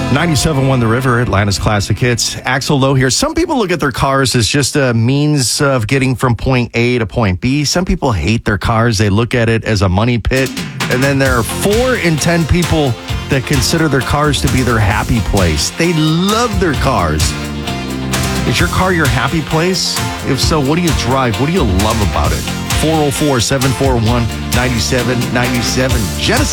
97.1 The River, Atlanta's Classic Hits. Axel Lowe here. Some people look at their cars as just a means of getting from point A to point B. Some people hate their cars. They look at it as a money pit. And then there are 4 in 10 people that consider their cars to be their happy place. They love their cars. Is your car your happy place? If so, what do you drive? What do you love about it? 404-741-9797. Genesis.